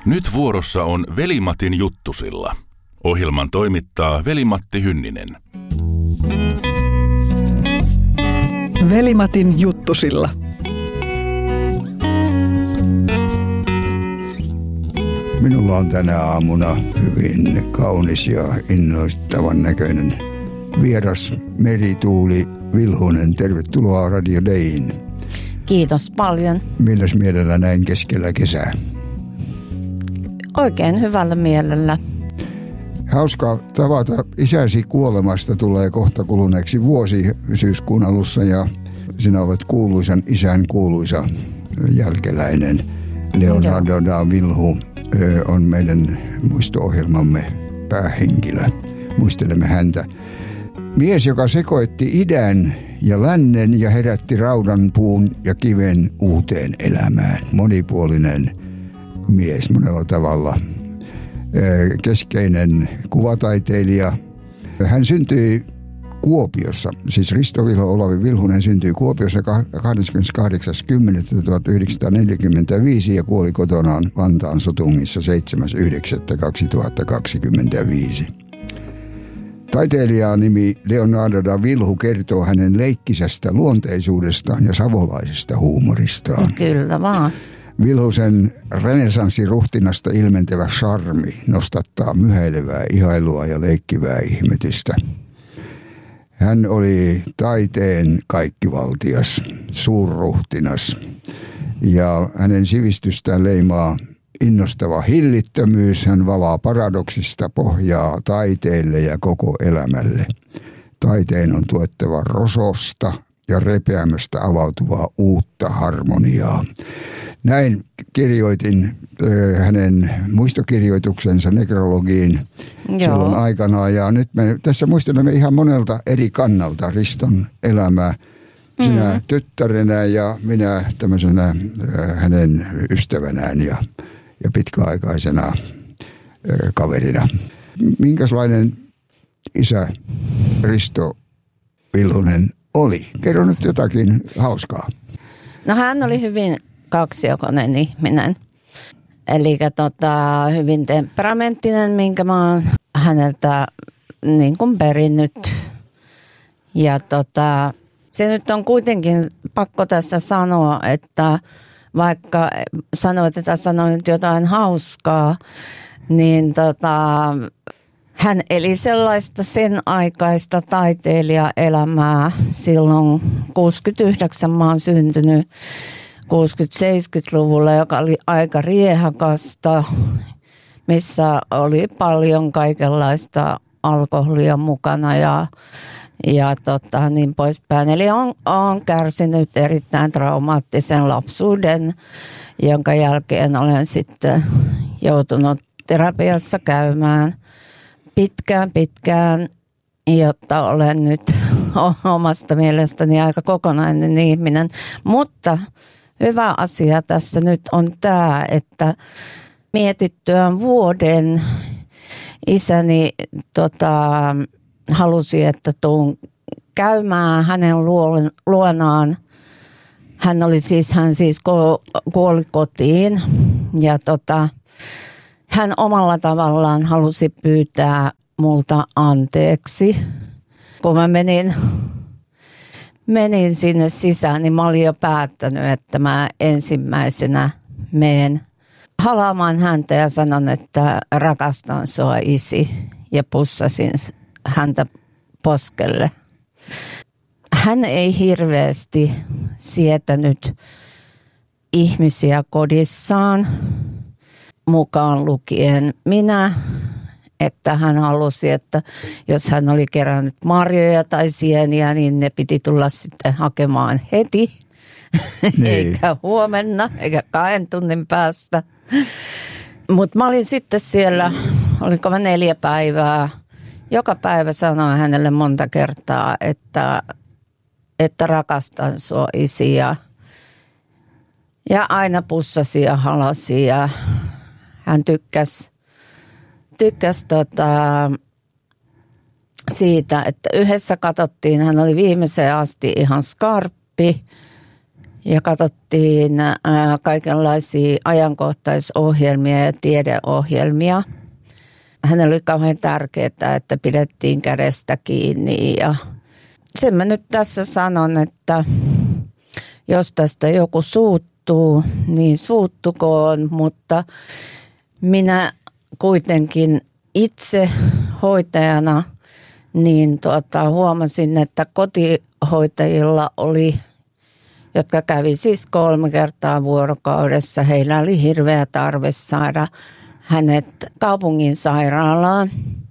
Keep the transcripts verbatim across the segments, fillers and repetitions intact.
Nyt vuorossa on Veli-Matin juttusilla. Ohjelman toimittaa Veli-Matti Hynninen. Veli-Matin juttusilla. Minulla on tänä aamuna hyvin kaunis ja innoittavan näköinen vieras merituuli Vilhunen. Tervetuloa Radio Dayin. Kiitos paljon. Milläs mielellä näin keskellä kesää? Oikein hyvällä mielellä. Hauska tavata. Isäsi kuolemasta tulee kohta kuluneeksi vuosi syyskuun alussa ja sinä olet kuuluisan isän kuuluisa jälkeläinen. Leonardo da Vilhu on meidän muisto-ohjelmamme päähenkilö. Muistelemme häntä. Mies, joka sekoitti idän ja lännen ja herätti raudan, puun ja kiven uuteen elämään. Monipuolinen mies monella tavalla. Keskeinen kuvataiteilija. Hän syntyi Kuopiossa, siis Risto Vilho Olavi Vilhunen syntyi Kuopiossa kahdeskymmeneskahdeksas kymmenettä tuhatyhdeksänsataaneljäkymmentäviisi ja kuoli kotonaan Vantaan Sotungissa seitsemäs yhdeksättä kaksituhattakaksikymmentäviisi. Taiteilijan nimi Leonardo da Vilhu kertoo hänen leikkisestä luonteisuudestaan ja savolaisesta huumoristaan. Kyllä vaan. Vilhusen renessanssiruhtinasta ilmentävä charmi nostattaa myhäilevää ihailua ja leikkivää ihmetystä. Hän oli taiteen kaikkivaltias, suurruhtinas ja hänen sivistystään leimaa innostava hillittömyys. Hän valaa paradoksista pohjaa taiteelle ja koko elämälle. Taiteen on tuettava rososta ja repeämästä avautuvaa uutta harmoniaa. Näin kirjoitin ö, hänen muistokirjoituksensa nekrologiin Joo. silloin aikanaan. Ja nyt me tässä muistelemme ihan monelta eri kannalta Riston elämää. Sinä mm. tyttärenä ja minä tämmöisenä ö, hänen ystävänään ja, ja pitkäaikaisena ö, kaverina. Minkälainen isä Risto Vilhunen oli? Kerro nyt jotakin hauskaa. No hän oli hyvin kaksiokoinen ihminen. Eli tota, hyvin temperamenttinen, minkä mä oon häneltä niin kuin perinnyt. Ja tota, se nyt on kuitenkin pakko tässä sanoa, että vaikka sanoit, että sanoin nyt jotain hauskaa, niin tota, hän eli sellaista sen aikaista taiteilijaelämää. Silloin kuusikymmentäyhdeksän mä oon syntynyt. kuusikymmentä-seitsemänkymmentäluvulla, joka oli aika riehakasta, missä oli paljon kaikenlaista alkoholia mukana ja, ja tota, niin poispäin. Eli on, on kärsinyt erittäin traumaattisen lapsuuden, jonka jälkeen olen sitten joutunut terapiassa käymään pitkään pitkään, jotta olen nyt omasta mielestäni aika kokonainen ihminen. Mutta hyvä asia tässä nyt on tämä, että mietittyään vuoden isäni tota, halusi, että tuun käymään hänen luonaan. Hän oli siis, hän siis kuoli kotiin ja tota, hän omalla tavallaan halusi pyytää multa anteeksi. Kun mä menin, menin sinne sisään, niin mä olin jo päättänyt, että mä ensimmäisenä menen halaamaan häntä ja sanon, että rakastan sua isi. Ja pussasin häntä poskelle. Hän ei hirveästi sietänyt ihmisiä kodissaan, mukaan lukien minä. Että hän halusi, että jos hän oli kerännyt marjoja tai sieniä, niin ne piti tulla sitten hakemaan heti, niin. eikä huomenna, eikä kahden tunnin päästä. Mutta mä olin sitten siellä, oliko mä neljä päivää. Joka päivä sanoin hänelle monta kertaa, että, että rakastan sua isi. Ja, ja aina pussasi ja halasi ja hän tykkäsi. Tykkäsi tota, siitä, että yhdessä katsottiin, hän oli viimeiseen asti ihan skarppi ja katsottiin ää, kaikenlaisia ajankohtaisohjelmia ja tiedeohjelmia. Hänelle oli kauhean tärkeää, että pidettiin kädestä kiinni ja sen mä nyt tässä sanon, että jos tästä joku suuttuu, niin suuttukoon, mutta minä kuitenkin itse hoitajana niin tuota, huomasin, että kotihoitajilla oli, jotka kävi siis kolme kertaa vuorokaudessa, heillä oli hirveä tarve saada hänet kaupungin sairaalaan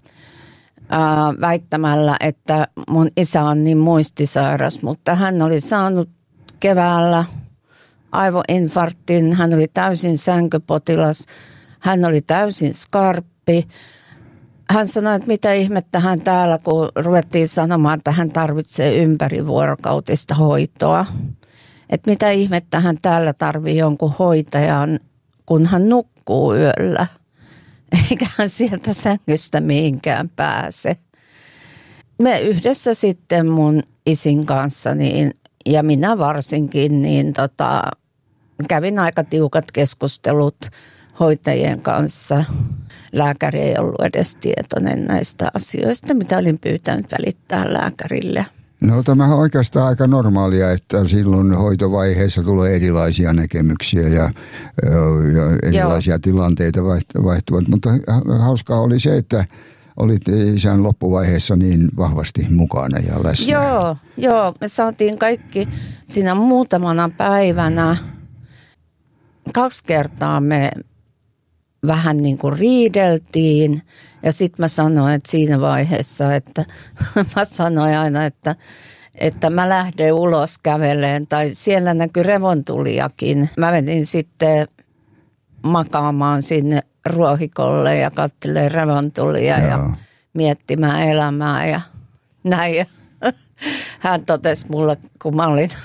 ää, väittämällä, että mun isä on niin muistisairas, mutta hän oli saanut keväällä aivoinfarktin, hän oli täysin sänkypotilas, hän oli täysin skarppi. Hän sanoi, että mitä ihmettä hän täällä, kun ruvettiin sanomaan, että hän tarvitsee ympärivuorokautista hoitoa. Että mitä ihmettä hän täällä tarvitsee jonkun hoitajan, kun hän nukkuu yöllä. Eikä hän sieltä sängystä mihinkään pääse. Me yhdessä sitten mun isin kanssa, niin, ja minä varsinkin, niin tota, kävin aika tiukat keskustelut hoitajien kanssa. Lääkäri ei ollut edes tietoinen näistä asioista, mitä olin pyytänyt välittää lääkärille. No tämähän on oikeastaan aika normaalia, että silloin hoitovaiheessa tulee erilaisia näkemyksiä ja, ja erilaisia Joo. tilanteita vaihtuvat. Mutta hauskaa oli se, että olit isän loppuvaiheessa niin vahvasti mukana ja läsnä. Joo, joo, me saatiin kaikki siinä muutamana päivänä. Kaksi kertaa me vähän niin kuin riideltiin ja sitten mä sanoin, että siinä vaiheessa, että mä sanoin aina, että, että mä lähden ulos käveleen tai siellä näkyi revontuliakin. Mä menin sitten makaamaan sinne ruohikolle ja katselemaan revontulia Joo. ja miettimään elämää ja näin. Ja hän totesi mulle, kun mä olin,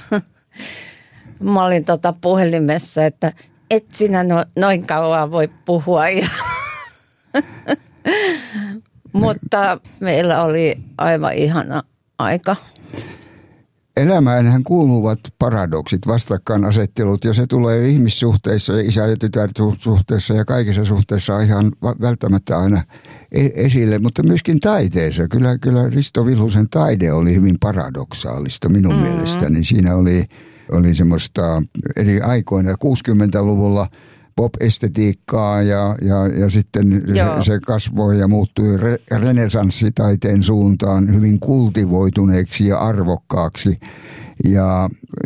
mä olin tota puhelimessa, että et sinä no, noin kauan voi puhua. Ja mutta meillä oli aivan ihana aika. Elämäänhän kuuluvat paradoksit, vastakkainasettelut, ja se tulee ihmissuhteissa ja isä- ja tytärsuhteissa ja kaikissa suhteissa ihan välttämättä aina esille, mutta myöskin taiteessa. Kyllä, kyllä Risto Vilhusen taide oli hyvin paradoksaalista minun mm-hmm. mielestäni. Siinä oli, oli semmoista eri aikoina kuusikymmentäluvulla pop-estetiikkaa ja, ja, ja sitten Joo. se kasvoi ja muuttui re, renesanssitaiteen suuntaan hyvin kultivoituneeksi ja arvokkaaksi. Ja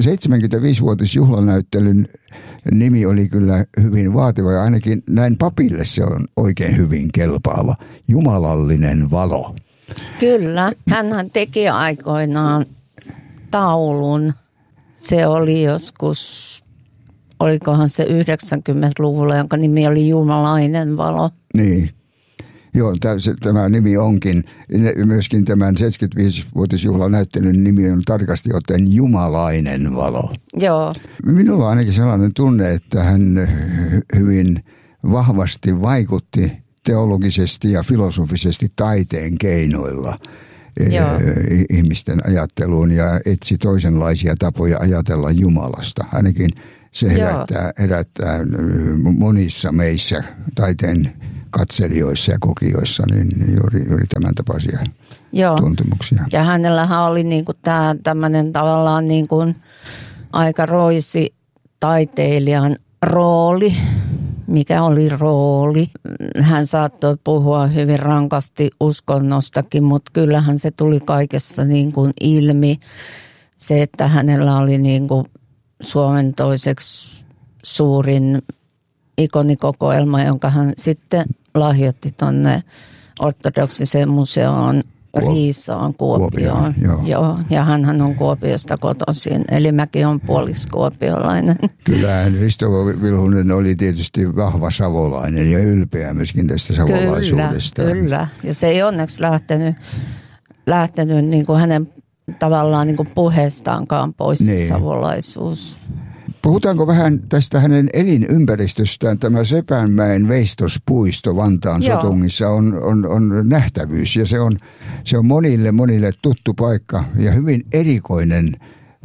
seitsemänkymmentäviisivuotisjuhlanäyttelyn nimi oli kyllä hyvin vaativa ja ainakin näin papille se on oikein hyvin kelpaava. Jumalallinen valo. Kyllä, hänhän teki aikoinaan taulun. Se oli joskus... Olikohan se yhdeksänkymmentäluvulla, jonka nimi oli Jumalainen valo. Niin. Joo, tämä nimi onkin. Myöskin tämän seitsemänkymmentäviisivuotisjuhlanäyttelyn nimi on tarkasti ottaen Jumalainen valo. Joo. Minulla on ainakin sellainen tunne, että hän hyvin vahvasti vaikutti teologisesti ja filosofisesti taiteen keinoilla Joo. ihmisten ajatteluun ja etsi toisenlaisia tapoja ajatella Jumalasta. Ainakin se herättää, herättää monissa meissä taiteen katselijoissa ja kokijoissa niin juuri, juuri tämän tapaisia Joo. tuntemuksia. Ja hänellähän oli niinku tämä tämmöinen tavallaan niinku aika roisi taiteilijan rooli. Mikä oli rooli? Hän saattoi puhua hyvin rankasti uskonnostakin, mutta kyllähän se tuli kaikessa niin kuin ilmi. Se, että hänellä oli niin kuin Suomen toiseksi suurin ikonikokoelma, jonka hän sitten lahjoitti tuonne ortodoksiseen museoon Riisaan, Kuopioon. Kuopioon joo. Joo, ja hänhän on Kuopiosta kotoisin, eli mäkin on puoliksi kuopiolainen. Kyllähän Risto Vilhunen oli tietysti vahva savolainen ja ylpeä myöskin tästä savolaisuudesta. Kyllä, kyllä. Ja se ei onneksi lähtenyt, lähtenyt niin kuin hänen tavallaan niin kuin puheestaankaan pois niin. savolaisuus. Puhutaanko vähän tästä hänen elinympäristöstään? Tämä Sepänmäen veistospuisto Vantaan Joo. Sotungissa on, on, on nähtävyys ja se on, se on monille monille tuttu paikka ja hyvin erikoinen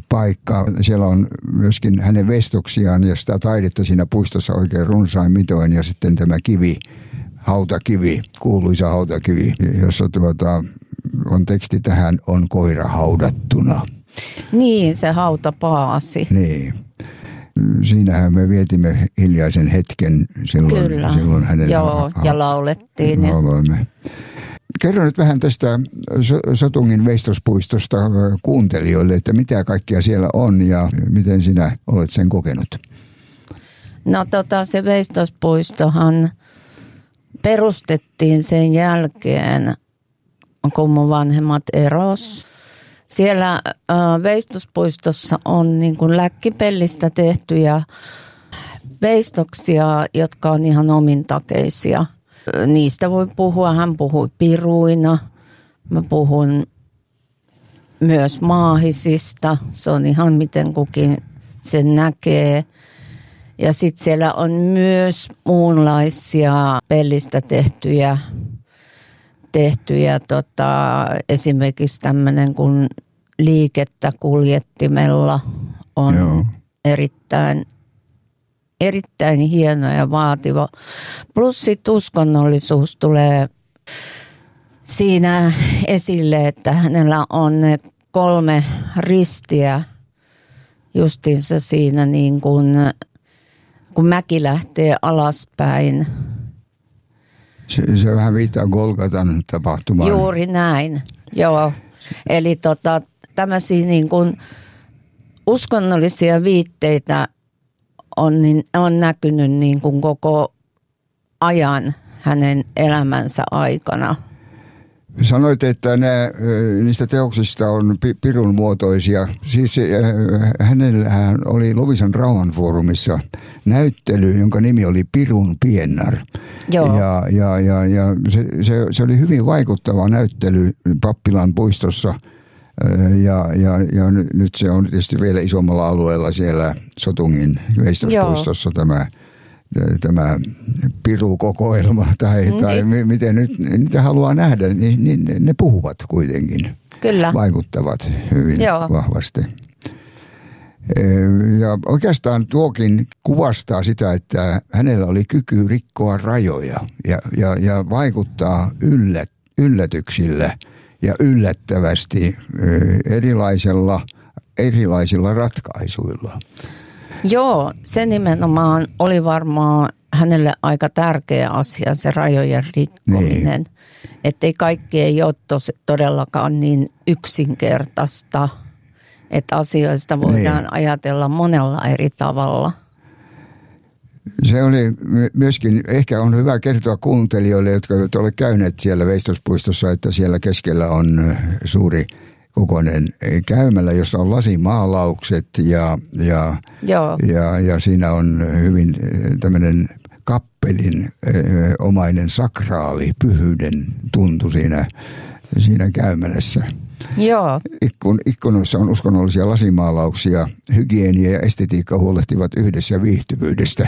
paikka. Siellä on myöskin hänen vestoksiaan ja sitä taidetta siinä puistossa oikein runsain mitoin. Ja sitten tämä kivi, hautakivi, kuuluisa hautakivi, jossa tuota, on teksti tähän on koira haudattuna. Niin, se hautapaasi. Niin. Siinähän me vietimme hiljaisen hetken silloin, Kyllä. silloin hänen Joo, ha- ja laulettiin. Lauloimme. Kerro nyt vähän tästä Sotungin veistospuistosta kuuntelijoille, että mitä kaikkea siellä on ja miten sinä olet sen kokenut? No tota, se veistospuistohan perustettiin sen jälkeen, kun mun vanhemmat eros. Siellä äh, veistospuistossa on niin kuin läkkipellistä tehtyjä veistoksia, jotka on ihan omintakeisia. Niistä voi puhua, hän puhui piruina, mä puhun myös maahisista, se on ihan miten kukin sen näkee. Ja sitten siellä on myös muunlaisia pellistä tehtyjä, tehtyjä tota, esimerkiksi tämmöinen kuin liikettä kuljettimella on Joo. erittäin Erittäin hieno ja vaativa. Plus sitten uskonnollisuus tulee siinä esille, että hänellä on ne kolme ristiä justiinsa siinä niin kuin, kun mäki lähtee alaspäin. Se, se vähän viittaa Golgatan tapahtumaan. Juuri näin, joo. Eli tota, tämmöisiä niin kuin uskonnollisia viitteitä On, niin, on näkynyt niin kuin koko ajan hänen elämänsä aikana. Sanoit, että ne, niistä teoksista on pirun muotoisia. Siis hänellähän oli Loviisan rauhanfoorumissa näyttely, jonka nimi oli Pirun piennar. Joo. Ja, ja, ja, ja se, se, se oli hyvin vaikuttava näyttely Pappilan puistossa. Ja, ja, ja nyt se on tietysti vielä isommalla alueella siellä Sotungin veistospuistossa tämä, tämä pirukokoelma tai, tai niin. miten nyt niitä haluaa nähdä, niin, niin ne puhuvat kuitenkin. Kyllä. Vaikuttavat hyvin Joo. vahvasti. Ja oikeastaan tuokin kuvastaa sitä, että hänellä oli kyky rikkoa rajoja ja, ja, ja vaikuttaa yllät, yllätyksillä. Ja yllättävästi erilaisilla, erilaisilla ratkaisuilla. Joo, se nimenomaan oli varmaan hänelle aika tärkeä asia, se rajojen rikkominen. Niin. Että ei kaikki ei ole tos, todellakaan niin yksinkertaista, että asioista voidaan niin. ajatella monella eri tavalla. Se oli myöskin, ehkä on hyvä kertoa kuuntelijoille, jotka eivät ole käyneet siellä veistospuistossa, että siellä keskellä on suuri kokoinen käymälä, jossa on lasimaalaukset ja, ja, ja, ja siinä on hyvin tämmöinen kappelin omainen sakraali, pyhyyden tuntu siinä, siinä käymälässä. Joo. Ikkun, ikkunoissa on uskonnollisia lasimaalauksia. Hygienia ja estetiikka huolehtivat yhdessä viihtyvyydestä.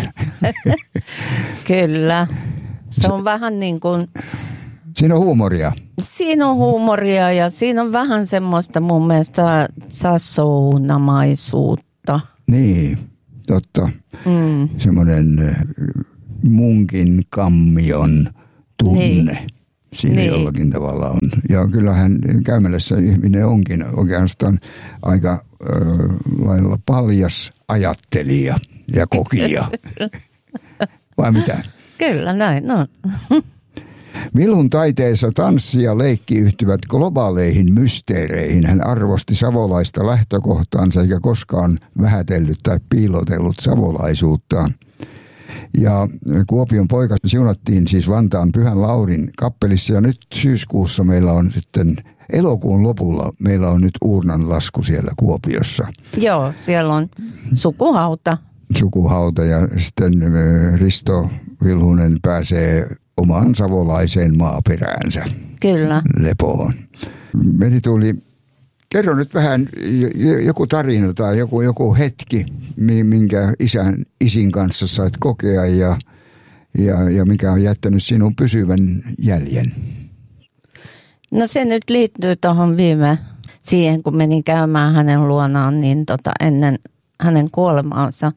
Kyllä. Se on vähän niin kuin... Siinä on huumoria. Siinä on huumoria ja siinä on vähän semmoista mun mielestä sasounamaisuutta. Niin, totta. Mm. Semmoinen munkin kammion tunne. Niin. Siinä niin. jollakin tavalla on. Ja kyllähän käymälässä ihminen onkin oikeastaan aika äh, lailla paljas ajattelija ja kokija. Vai mitä? Kyllä, näin on. Vilhun taiteessa tanssi ja leikki yhtyvät globaaleihin mysteereihin. Hän arvosti savolaista lähtökohtaansa eikä koskaan vähätellyt tai piilotellut savolaisuuttaan. Ja Kuopion poika siunattiin siis Vantaan Pyhän Laurin kappelissa ja nyt syyskuussa meillä on sitten, elokuun lopulla meillä on nyt uurnan lasku siellä Kuopiossa. Joo, siellä on sukuhauta. Sukuhauta ja sitten Risto Vilhunen pääsee omaan savolaiseen maaperäänsä. Kyllä. Lepoon. Merituuli, kerro nyt vähän joku tarina tai joku, joku hetki, minkä isän, isin kanssa sait kokea ja, ja, ja mikä on jättänyt sinun pysyvän jäljen. No se nyt liittyy tuohon viime siihen, kun menin käymään hänen luonaan, niin tota, ennen hänen kuolemaansa.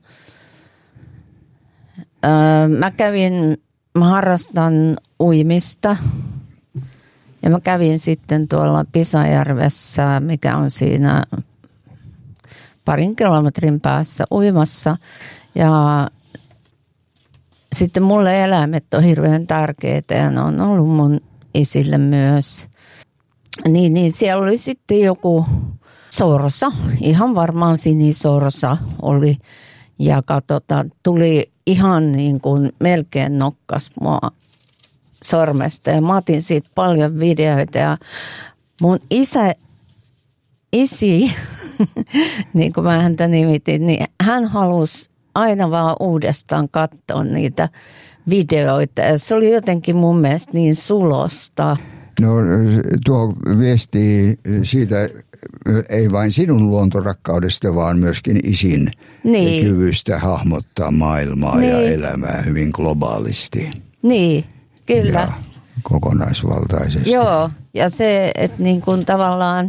Öö, mä kävin, mä harrastan uimista ja mä kävin sitten tuolla Pisajärvessä, mikä on siinä parin kilometrin päässä uimassa. Ja sitten mulle eläimet on hirveän tärkeitä ja ne on ollut mun isille myös. Niin, niin siellä oli sitten joku sorsa, ihan varmaan sinisorsa oli. Ja katsota, tuli ihan niin kuin melkein nokkas mua sormesta. Ja mä otin siitä paljon videoita ja mun isä, isi, niin kuin mä häntä nimitin, niin hän halusi aina vaan uudestaan katsoa niitä videoita. Ja se oli jotenkin mun mielestä niin sulosta. No tuo viesti siitä ei vain sinun luontorakkaudesta, vaan myöskin isin niin. kyvystä hahmottaa maailmaa niin. ja elämää hyvin globaalisti. Niin, kyllä. Ja kokonaisvaltaisesti. Joo, ja se, että niin kuin tavallaan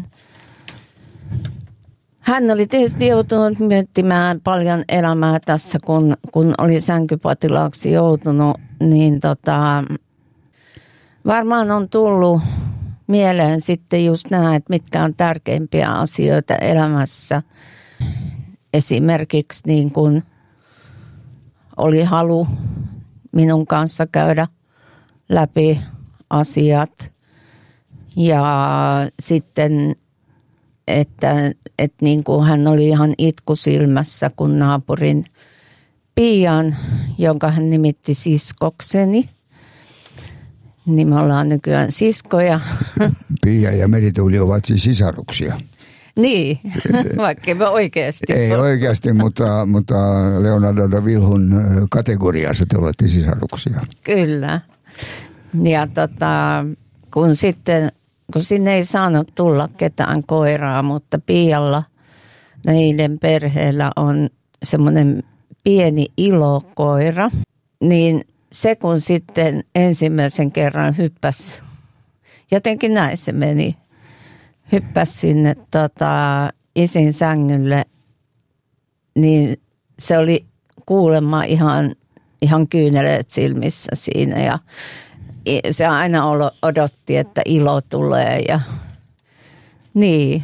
hän oli tietysti joutunut miettimään paljon elämää tässä, kun, kun oli sänkypotilaaksi joutunut, niin tota, varmaan on tullut mieleen sitten just nämä, että mitkä on tärkeimpiä asioita elämässä. Esimerkiksi niin kuin oli halu minun kanssa käydä läpi asiat ja sitten, että, että niin kuin hän oli ihan itku silmässä, kun naapurin Pian, jonka hän nimitti siskokseni, niin me ollaan nykyään siskoja. Pia ja Merituuli ovat siis sisaruksia. Niin, vaikka me oikeasti. Ei oikeasti, mutta, mutta Leonardo da Vilhun kategoriassa te olette sisaruksia. Kyllä. Ja tota, kun sitten, kun sinne ei saanut tulla ketään koiraa, mutta Pialla, niiden perheellä on semmoinen pieni ilokoira, niin se kun sitten ensimmäisen kerran hyppäsi, jotenkin näin se meni, hyppäsi sinne tota, isin sängylle, niin se oli kuulemma ihan, ihan kyyneleet silmissä siinä ja se aina odotti, että ilo tulee ja niin.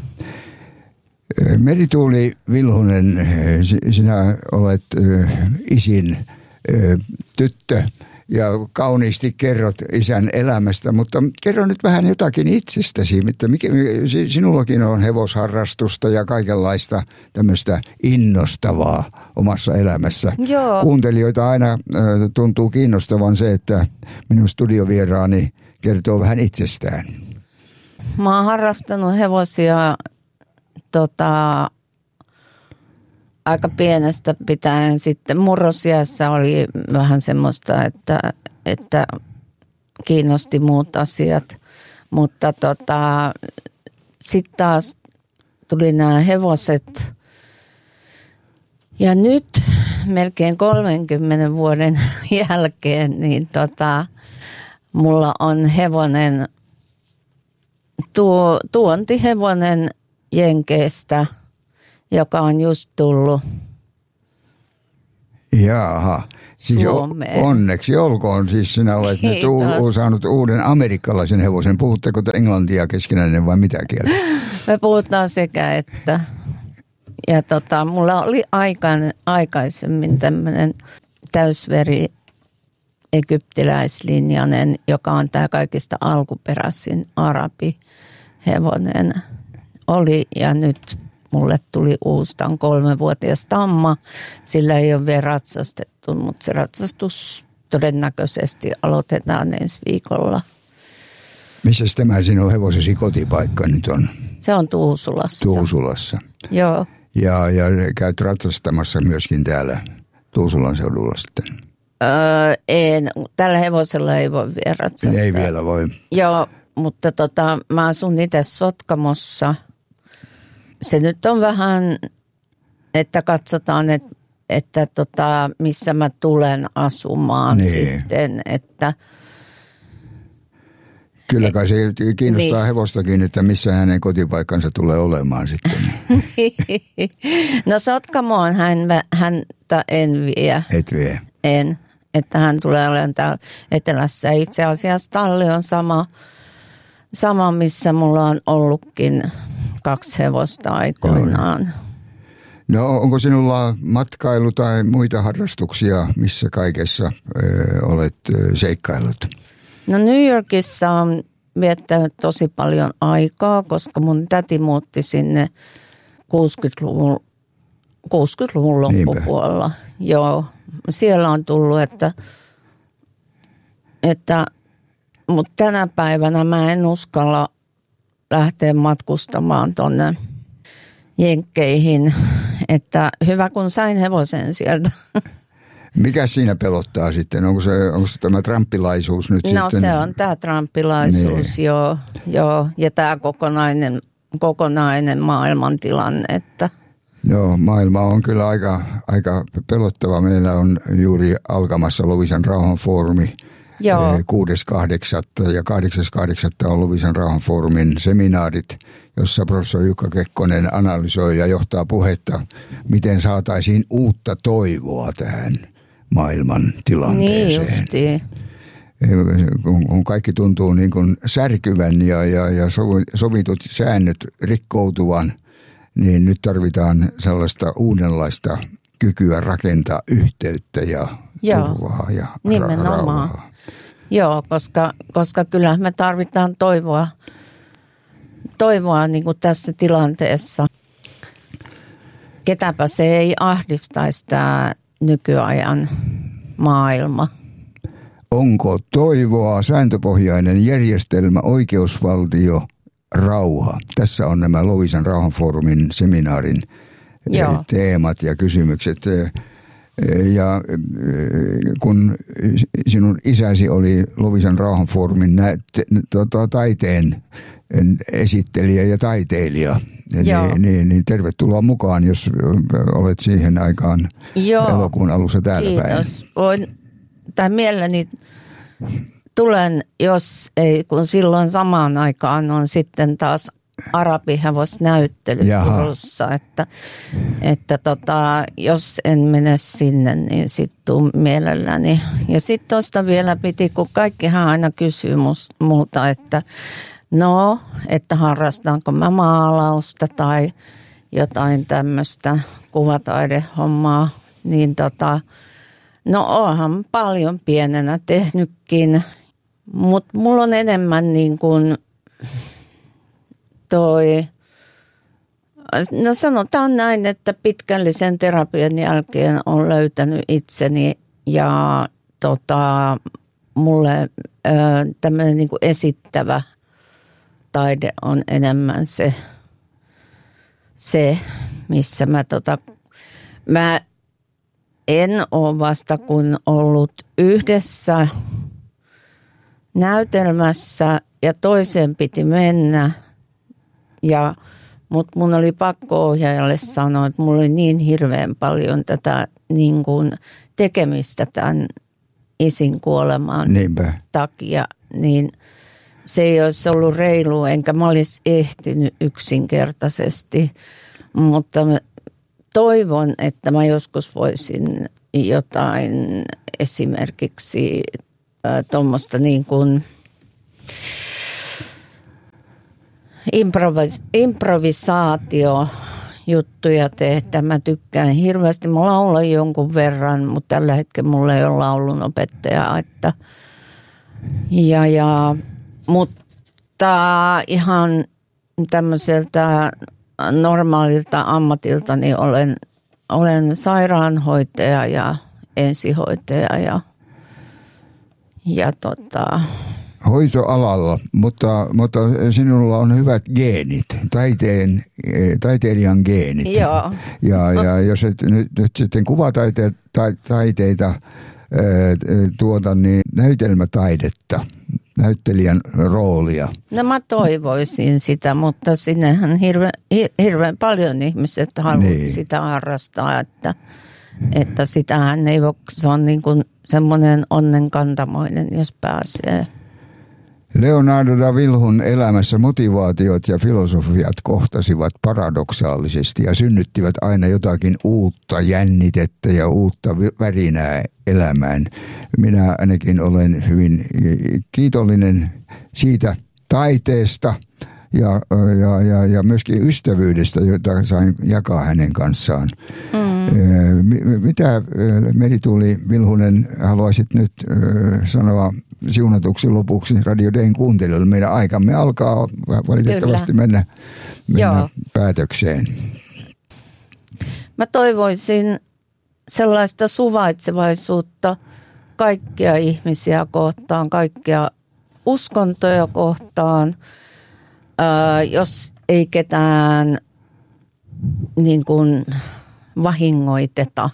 Merituuli Vilhunen, sinä olet isin tyttö ja kauniisti kerrot isän elämästä, mutta kerro nyt vähän jotakin itsestäsi, että mikä, sinullakin on hevosharrastusta ja kaikenlaista tämmöistä innostavaa omassa elämässä. Joo. Kuuntelijoita aina tuntuu kiinnostavan se, että minun studiovieraani kertoo vähän itsestään. Mä oon harrastanut hevosia tota, aika pienestä pitäen. Sitten murrosiässä oli vähän semmoista, että, että kiinnosti muut asiat. Mutta tota, sitten taas tuli nämä hevoset. Ja nyt melkein kolmenkymmenen vuoden jälkeen niin tota, mulla on hevonen, tuo, tuontihevonen Jenkeistä, joka on just tullut Jaha. Siis Suomeen. Onneksi olkoon. Siis sinä olet nyt u- saanut uuden amerikkalaisen hevosen. Puhutteko te englantia keskenään vai mitä kieltä? Me puhutaan sekä että. Ja tota, mulla oli aikaan, aikaisemmin tämmöinen täysveri egyptiläislinjainen, joka on tämä kaikista alkuperäisin arabihevonen oli ja nyt mulle tuli uusi, tämä on kolmevuotias tamma. Sillä ei ole vielä ratsastettu, mutta se ratsastus todennäköisesti aloitetaan ensi viikolla. Missä tämä sinun hevosesi kotipaikka nyt on? Se on Tuusulassa. Tuusulassa. Joo. Ja, ja käyt ratsastamassa myöskin täällä Tuusulan seudulla sitten? Öö, en. Tällä hevosella ei voi vielä ratsastaa. Ei vielä voi. Joo, mutta tota, mä asun itse Sotkamossa. Se nyt on vähän, että katsotaan, että, että tota, missä mä tulen asumaan niin. sitten, että Kyllä kai se kiinnostaa niin. hevostakin, että missä hänen kotipaikkansa tulee olemaan sitten. No Sotkamoon hän, häntä en vie. Et vie. En, että hän tulee olemaan täällä etelässä. Itse asiassa talli on sama, sama missä mulla on ollutkin kaksi hevosta aikoinaan. No onko sinulla matkailu tai muita harrastuksia, missä kaikessa ö, olet ö, seikkaillut? No New Yorkissa on viettänyt tosi paljon aikaa, koska mun täti muutti sinne kuusikymmentäluvun, kuusikymmentäluvun loppupuolella. Joo, siellä on tullut, että, että mutta tänä päivänä mä en uskalla lähteä matkustamaan tonne Jenkkeihin, että hyvä kun sain hevosen sieltä. Mikä siinä pelottaa sitten? Onko se, onko se tämä trumppilaisuus nyt no, sitten? No se on tämä trumppilaisuus, niin. joo, joo. Ja tämä kokonainen, kokonainen maailmantilanne. Että. Joo, maailma on kyllä aika, aika pelottava. Meillä on juuri alkamassa Loviisan rauhanfoorumi kuudes kahdeksatta ja kahdeksas kahdeksatta on Loviisan rauhanfoorumin seminaarit, jossa professori Jukka Kekkonen analysoi ja johtaa puhetta, miten saataisiin uutta toivoa tähän maailman tilanteeseen. Niin justiin. Kun kaikki tuntuu niin kuin särkyvän ja, ja, ja sovitut säännöt rikkoutuvan, niin nyt tarvitaan sellaista uudenlaista kykyä rakentaa yhteyttä ja Joo. turvaa ja Nimenomaan. rauhaa. Joo, koska, koska kyllä me tarvitaan toivoa, toivoa niin kuin tässä tilanteessa. Ketäpä se ei ahdistaisi tämä nykyajan maailma. Onko toivoa, sääntöpohjainen järjestelmä, oikeusvaltio, rauha? Tässä on nämä Loviisan rauhanfoorumin seminaarin Joo. teemat ja kysymykset. Ja kun sinun isäsi oli Loviisan rauhanfoorumin nä- tota, taiteen esittelijä ja taiteilija, niin, niin, niin tervetuloa mukaan, jos olet siihen aikaan Joo. elokuun alussa täällä Kiitos. päin. Voin, tai mielelläni tulen, jos ei, kun silloin samaan aikaan on sitten taas arabihevosnäyttely Turussa, että, että tota, jos en mene sinne, niin sitten tuun mielelläni. Ja sitten tuosta vielä piti, kun kaikkihan aina kysyy multa, että no, että harrastanko mä maalausta tai jotain tämmöistä kuvataidehommaa, niin tota, no oonhan paljon pienenä tehnytkin, mutta mulla on enemmän niin kuin toi, no sanotaan näin, että pitkällisen terapian jälkeen on löytänyt itseni ja tota, mulle tämmöinen niin kuin esittävä taide on enemmän se, se missä mä tota, mä en ole vasta kun ollut yhdessä näytelmässä ja toiseen piti mennä. Ja, mutta mun oli pakko ohjaajalle sanoa, että mulla oli niin hirveän paljon tätä niin kuin tekemistä tämän isin kuoleman Niinpä. takia, niin se ei olisi ollut reilu, enkä mä olisi ehtinyt yksinkertaisesti. Mutta toivon, että mä joskus voisin jotain esimerkiksi äh, tuommoista niin kuin Improvis- improvisaatiojuttuja tehdä. Mä tykkään hirveästi. Mä laulan jonkun verran, mutta tällä hetkellä mulla ei ole laulun opettajaa. Että ja, ja, mutta ihan tämmöiseltä normaalilta ammatilta niin olen, olen sairaanhoitaja ja ensihoitaja ja, ja tota... Hoitoalalla, mutta, mutta sinulla on hyvät geenit, taiteen, taiteilijan geenit. Joo. Ja, ja jos et nyt, nyt sitten kuvataiteita taiteita, tuota, niin näytelmätaidetta, näyttelijän roolia. No mä toivoisin sitä, mutta sinnehän hirveän, hirveän paljon ihmiset haluaa niin. sitä harrastaa, että, että sitähän ei voi, se on niin kuin semmoinen onnenkantamoinen, jos pääsee. Leonardo da Vilhun elämässä motivaatiot ja filosofiat kohtasivat paradoksaalisesti ja synnyttivät aina jotakin uutta jännitettä ja uutta värinää elämään. Minä ainakin olen hyvin kiitollinen siitä taiteesta ja, ja, ja, ja myöskin ystävyydestä, jota sain jakaa hänen kanssaan. Mm. Mitä, Merituuli Vilhunen, haluaisit nyt sanoa siunatuksi lopuksi Radio Dayn kuuntelijoille? Meidän aikamme alkaa valitettavasti Kyllä. mennä, mennä päätökseen. Mä toivoisin sellaista suvaitsevaisuutta kaikkia ihmisiä kohtaan, kaikkia uskontoja kohtaan. Ää, jos ei ketään niin kuin vahingoiteta.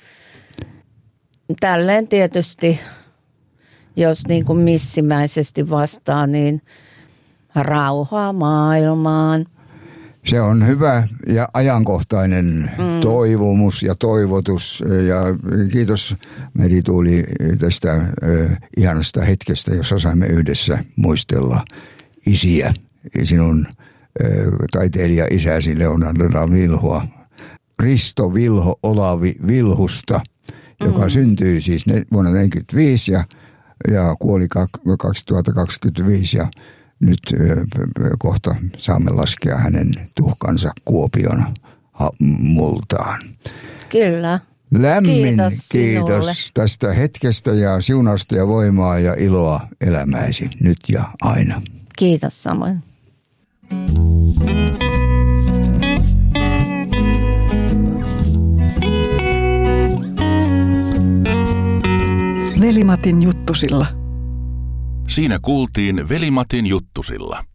Tälleen tietysti, jos niin kuin missimäisesti vastaa, niin rauhaa maailmaan. Se on hyvä ja ajankohtainen mm. toivomus ja toivotus. Ja kiitos Merituuli tästä äh, ihanasta hetkestä, jossa saimme yhdessä muistella isiä. Sinun äh, taiteilija-isäsi Leonardo da Vilhua, Risto Vilho Olavi Vilhusta, joka mm. syntyi siis vuonna tuhatyhdeksänsataaneljäkymmentäviisi ja, ja kuoli kaksituhattakaksikymmentäviisi ja nyt kohta saamme laskea hänen tuhkansa Kuopion multaan. Kyllä. Lämmin kiitos, kiitos tästä hetkestä ja siunausta ja voimaa ja iloa elämääsi nyt ja aina. Kiitos samoin. Veli-Matin juttusilla. Siinä kuultiin Veli-Matin juttusilla.